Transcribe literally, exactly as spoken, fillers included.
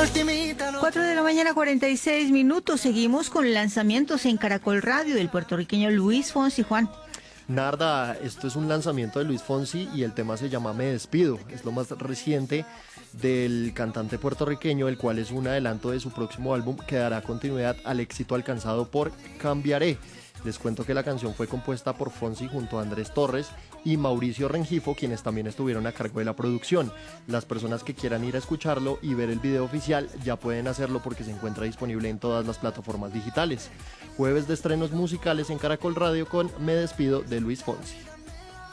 cuatro de la mañana, cuarenta y seis minutos. Seguimos con lanzamientos en Caracol Radio del puertorriqueño Luis Fonsi. Juan. Narda, esto es un lanzamiento de Luis Fonsi y el tema se llama Me Despido. Es lo más reciente del cantante puertorriqueño, el cual es un adelanto de su próximo álbum que dará continuidad al éxito alcanzado por Cambiaré. Les cuento que la canción fue compuesta por Fonsi junto a Andrés Torres y Mauricio Rengifo, quienes también estuvieron a cargo de la producción. Las personas que quieran ir a escucharlo y ver el video oficial ya pueden hacerlo porque se encuentra disponible en todas las plataformas digitales. Jueves de estrenos musicales en Caracol Radio con Me Despido de Luis Fonsi.